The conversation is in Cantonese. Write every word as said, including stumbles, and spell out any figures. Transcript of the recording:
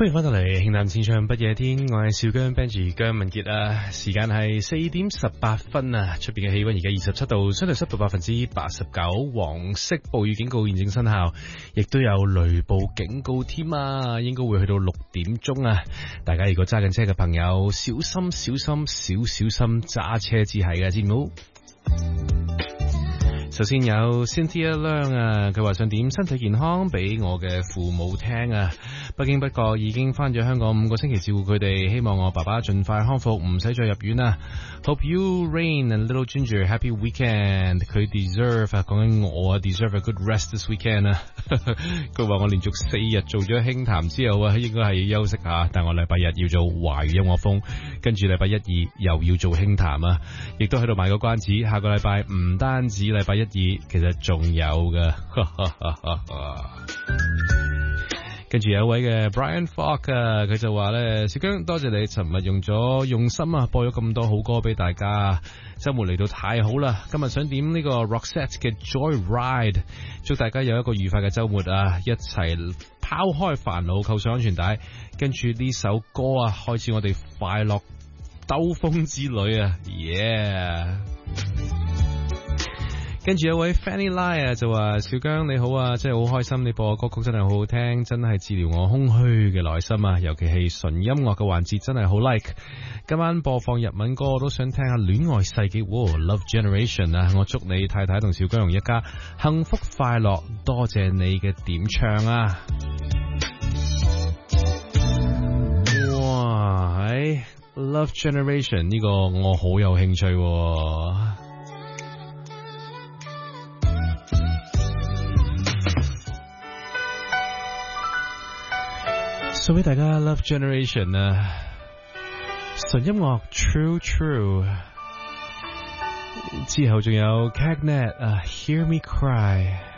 歡迎翻到嚟慶淡淺唱不夜天，我係少姜 Benji 姜文傑啊，時間係四點十八分啊，出邊嘅氣溫而家二十七度，相對濕度百分之八十九，黃色暴雨警告現正生效，亦都有雷暴警告添啊，應該會去到六點鐘啊，大家如果揸緊車嘅朋友，小心小心小小心揸車至係嘅，知唔好？首先有 Cynthia Leung 啊，佢話想點身體健康俾我嘅父母聽啊，不經不覺已經翻咗香港五個星期照顧佢哋，希望我爸爸盡快康復，唔使再入院啊。Hope you, Rain and Little Ginger, happy weekend。佢 deserve 啊，講緊我啊 deserve a good rest this weekend 啊。佢話我連續四日做咗輕談之後啊，應該係休息下，但我禮拜日要做華語音樂風，跟住禮拜一二又要做輕談啊，亦都喺度賣個關子，下個禮拜唔單止禮拜一二，其實仲有噶。跟住有一位嘅 Brian Falk 啊，佢就話咧，小姜多謝你尋日用咗用心啊，播咗咁多好歌俾大家，周末嚟到太好啦，今日想點呢個 Roxette 嘅 Joyride， 祝大家有一個愉快嘅周末啊，一齊拋開煩惱，扣上安全帶，跟住呢首歌啊，開始我哋快樂兜風之旅啊 ，yeah！跟住有位 Fanny Lai 啊，就話小姜你好啊，真係好開心，你播嘅歌曲真係好好聽，真係治療我空虛嘅內心啊，尤其係純音樂嘅環節真係好 like。今晚播放日文歌，我都想聽下戀愛世紀、哦、Love Generation 啊，我祝你太太同小姜同一家幸福快樂，多謝你嘅點唱啊。哇，係 Love Generation 呢個我好有興趣喎。送俾大家 Love Generation 啊，純音樂 True True， 之後仲有 Cagnet 啊 Hear Me Cry。